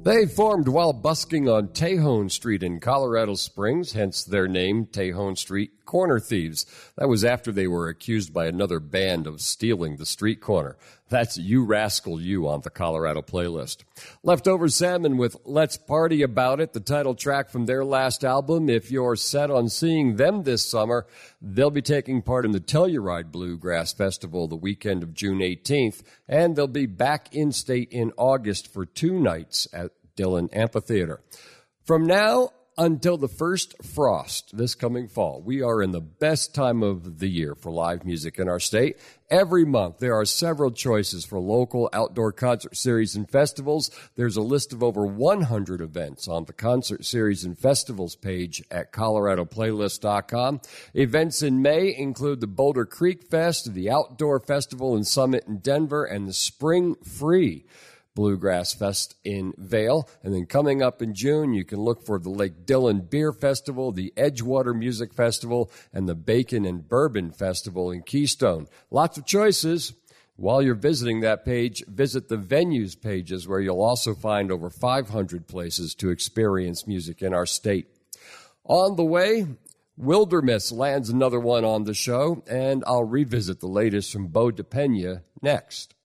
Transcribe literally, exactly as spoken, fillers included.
They formed while busking on Tejon Street in Colorado Springs, hence their name, Tejon Street Corner Thieves. That was after they were accused by another band of stealing the street corner. That's You Rascal You on the Colorado playlist. Leftover Salmon with Let's Party About It, the title track from their last album. If you're set on seeing them this summer, they'll be taking part in the Telluride Bluegrass Festival the weekend of June eighteenth, and they'll be back in state in August for two nights at Dillon Amphitheater. From now until the first frost this coming fall, we are in the best time of the year for live music in our state. Every month, there are several choices for local outdoor concert series and festivals. There's a list of over one hundred events on the concert series and festivals page at colorado playlist dot com. Events in May include the Boulder Creek Fest, the Outdoor Festival and Summit in Denver, and the Spring Free Bluegrass Fest in Vail. And then coming up in June, you can look for the Lake Dillon Beer Festival, the Edgewater Music Festival, and the Bacon and Bourbon Festival in Keystone. Lots of choices. While you're visiting that page, visit the venues pages where you'll also find over five hundred places to experience music in our state. On the way, Wilderness lands another one on the show, and I'll revisit the latest from Bo DePena next.